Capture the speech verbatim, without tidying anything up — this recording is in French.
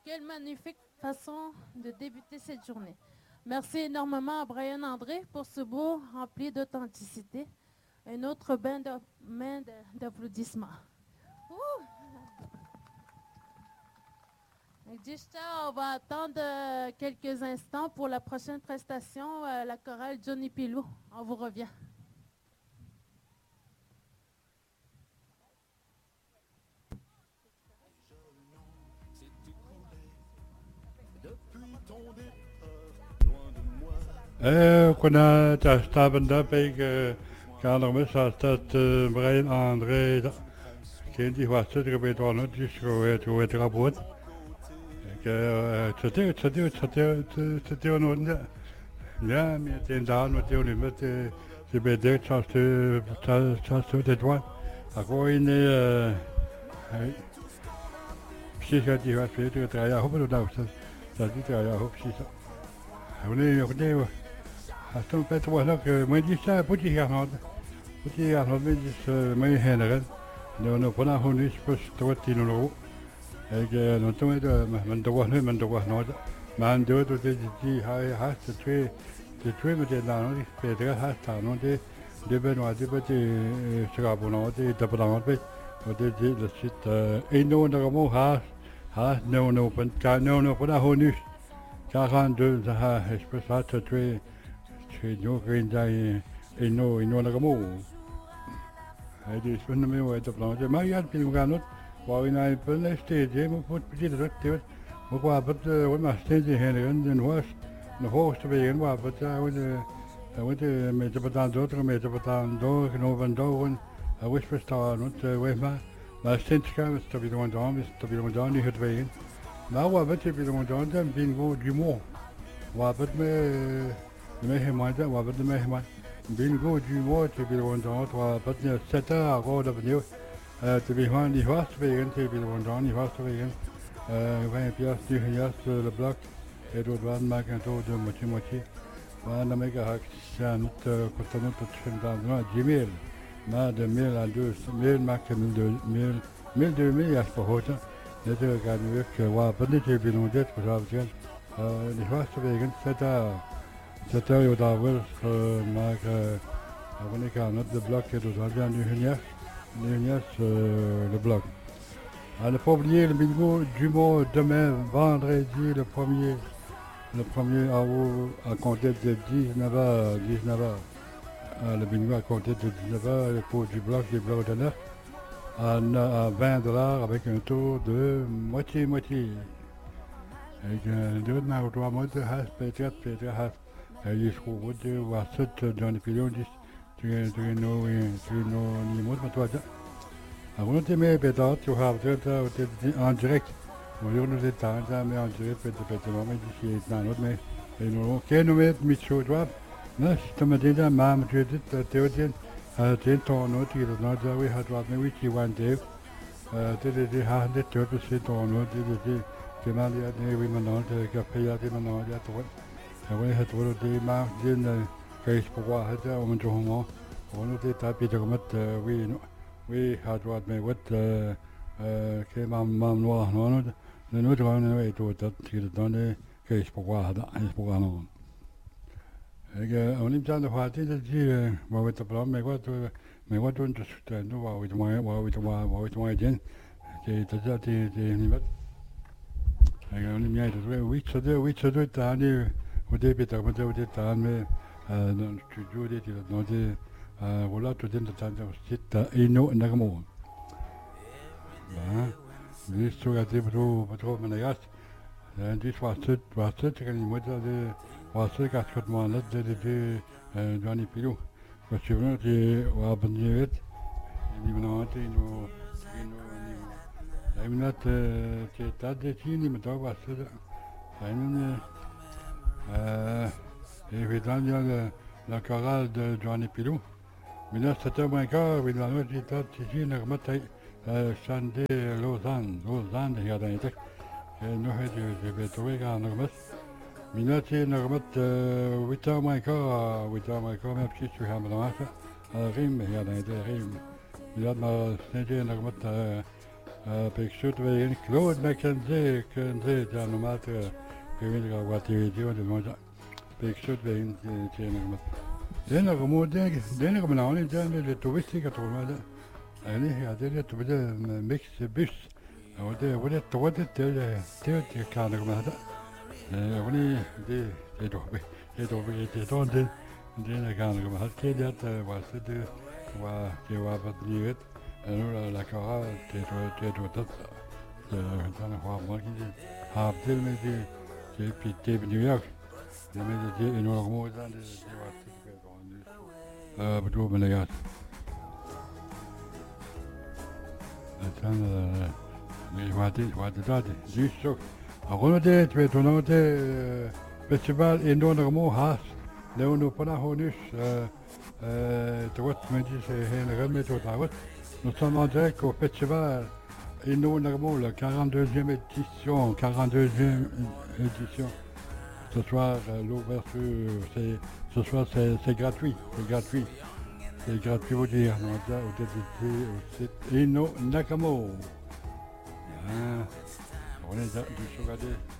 Quelle magnifique façon de débuter cette journée. Merci énormément à Brian André pour ce beau rempli d'authenticité. Un autre bain de, main de- d'applaudissements. Ouh! Donc, Jishta, on va attendre euh, quelques instants pour la prochaine prestation, euh, la chorale Johnny Pilou. On vous revient. Eh, kuna ta staben da pe kan er mis as dat Brian André ken die was het er beter aan het is gewoon hoe het rapport. Ik het het het het het het het het no ja mir den da no de no met de be de chas te chas te de droit. A go in eh precies die was beter te ja hopen dat dat dat die ja hoop precies. Wanneer je wanneer Aston Peter was ook, maar die zei, moet je gaan houden. Moet je gaan houden, dus moet je herinneren. Nou, nou, vanaf hoe nu is pas twintig euro. Ik, nou, toen weet je, men doet was nu, men doet was nooit. Maar aan doet dat die, die, hij had de twee, de twee met die dan, die Peter had staan, want die, die ben wat, die ben die, schrapen nou, die, dat belangrijk weet. Want die, die, dat zit, één nou, daar omhoog, haast, haast, nou, nou, nou, nou, nou, vanaf hoe nu is. quarante-deux, hij is pas had de twee, twee jongeren die in no in no nagamo. Hij is van de meeuw uit de planten. Maar ja, het gaan niet. Waar in een pen stage, maar voor het begin dat het. Maar waar het wat maar stage heen en was de hoogste wegen waar het de de met de betaald door met de betaald door genomen door. Hij was verstaan, want weet maar. Maar sinds gaan we stap je dan, is stap je dan niet het wegen. Maar waar het je dan dan bin go du mot. Waar het me de meegemaakt, waar het de meegemaakt. Bin go du mot, je wil dan waar het je zetten, go dat benieuwd. Te beginnen die vast wegen, te wil dan die vast wegen. Wij pias die jas le bloc et doit van maken en toe de moitié moitié. Maar dan mega hak zijn niet constant tot vingt Gmail. Maar de mail aan dus mail maakt mille deux mille mille deux mille jas verhoten. Net gaan we ook waar het niet je wil dit voor zijn. Die vast wegen zetten. Zetten je daar wel maar wanneer ik aan de bloc et doit van nu jas. Nu jas le bloc. Ah, le premier, le bingo du mois demain, vendredi, le premier, le premier à, à compter de dix-neuf heures, dix-neuf heures. Ah, le bingo à compter de dix-neuf heures, le pot du bloc, des blocs de neuf, à, à vingt dollars avec un taux de moitié-moitié. Avec un deux ou trois mois de has, peut-être, peut-être has. Il se trouve de voir ça dans les pilons, tu es nos mots, mais toi, Avant de me bedard, tu as dit en direct. On nous est en mais en direct, peut-être peut-être mais d'ici dans l'autre mais et nous qu'est nous met Micho doit. Non, si tu me dis là, maman, tu dis Théodien, tu ton autre, il est dans oui, a droit mais oui, tu vas Dave. Tu dis dis ah, des tu peux c'est ton autre, tu dis tu m'as dit oui maintenant, tu as payé à maintenant, il y a toi. Ah oui, c'est toi dis ma dis qu'est-ce pour voir, c'est on me joue moi. On nous dit tapis de remettre oui. Oui, had wat mee wat ke mam mam no no no no no no e to dat hier dan de ke spoor da is spoor no. Ik onim dan de wat dit die maar wat de plan me wat me wat doen dus no wat we maar wat we maar wat we maar doen. Die dat dat die die niet wat. Ik onim jij dat we weet zo de weet zo dat dan die wat de beter wat de dit dan me dan studio dit dat no die voilà, tout est dans le site Ino Nagamo. Dus zo gaat het even wat met de gast. En dit was het, was het, ik moet dat de was het als het maar net de de Johnny Pilou. Wat je wilt, die wat ben je weet. Die van het in no in no hij net te dat de tien met dat was het. Hij men eh even dan ja la chorale de Johnny Pilou. Mais là, c'était moins quart, oui, dans l'autre état, ici, on a remonté Sandé, Lausanne, Lausanne, il y a dans les textes. Nous, je vais trouver quand on remonte. Mais là, on a remonté huit heures moins quart, huit heures moins quart, même si je suis à la Rime, il y a dans les Rime. Mais là, on a remonté Uh, Picture weer Claude McKenzie, Kenzie, Jan Maat, gewinner wat televisie, de moeder. Picture weer in Tjener. De enige moeder, de enige man, die zijn de toeristen getrokken. En ik had dit op de mixte bus. En de wat het wat het de de de kader gemaakt. En wanneer de de toch de toch de toch de de kader gemaakt. Kijk dat was het was je was wat niet weet. En nu la cara te te te dat dan nog wat maar die haar deel met die die die die New York. De mensen die enorm mooi zijn die die was eh bedoel me ja. Het zijn eh wat is wat dat is. Dus zo. Gewoon dit weet je nou het festival enorm haast. Leono Panahonus eh eh te wat mensen heen gaan met wat wat. Nous sommes en direct au festival Inno Nermo, la quarante-deuxième édition, quarante-deuxième édition. Ce soir, l'ouverture, c'est, ce soir c'est, c'est gratuit, c'est gratuit. C'est gratuit, vous dire, au site Inno Nakamo. Hein, on est du Sogadé.